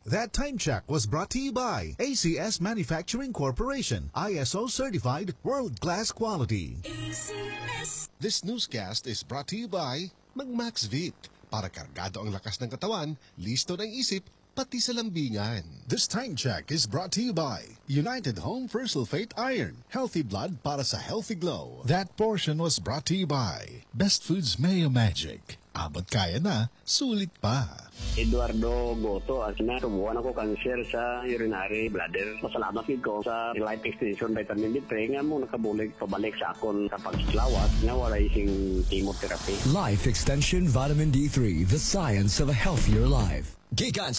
That time check was brought to you by ACS Manufacturing Corporation, ISO certified world-class quality. ACS. This newscast is brought to you by Magmaxvit. Para kargado ang lakas ng katawan, listo ng isip, pati sa lambingan. This time check is brought to you by United Home for Sulfate Iron. Healthy blood para sa healthy glow. That portion was brought to you by Best Foods Mayo Magic. Abot kaya na, sulit pa. Eduardo Goto, tubuhan ako cancer sa urinary bladder. Masalamat ko sa Life Extension Vitamin D3 nga mo nakabulig pabalik sa akon sa pagslawas nga wala ising chemotherapy. Life Extension Vitamin D3, the science of a healthier life. Gikan